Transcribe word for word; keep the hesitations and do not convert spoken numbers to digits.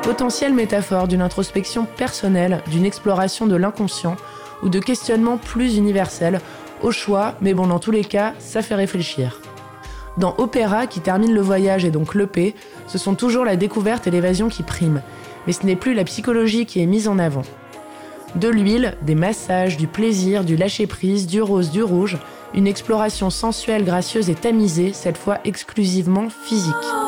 Potentielle métaphore d'une introspection personnelle, d'une exploration de l'inconscient ou de questionnements plus universels, au choix, mais bon, dans tous les cas, ça fait réfléchir. Dans Opéra, qui termine le voyage et donc l'E P, ce sont toujours la découverte et l'évasion qui priment, mais ce n'est plus la psychologie qui est mise en avant. De l'huile, des massages, du plaisir, du lâcher-prise, du rose, du rouge, une exploration sensuelle, gracieuse et tamisée, cette fois exclusivement physique.